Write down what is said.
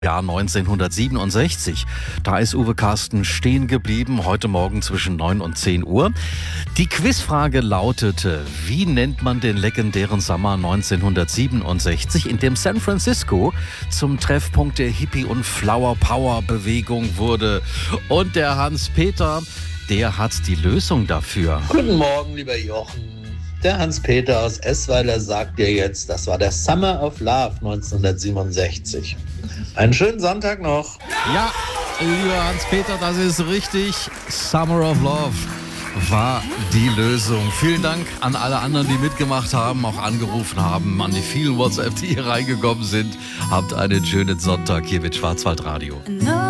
Jahr 1967. Da ist Uwe Carsten stehen geblieben, heute Morgen zwischen 9 und 10 Uhr. Die Quizfrage lautete: Wie nennt man den legendären Sommer 1967, in dem San Francisco zum Treffpunkt der Hippie- und Flower-Power-Bewegung wurde? Und der Hans-Peter, der hat die Lösung dafür. Guten Morgen, lieber Jochen. Der Hans-Peter aus Essweiler sagt dir jetzt, das war der Summer of Love 1967. Einen schönen Sonntag noch. Ja, lieber Hans-Peter, das ist richtig. Summer of Love war die Lösung. Vielen Dank an alle anderen, die mitgemacht haben, auch angerufen haben, an die vielen WhatsApp, die hier reingekommen sind. Habt einen schönen Sonntag. Hier wird Schwarzwaldradio.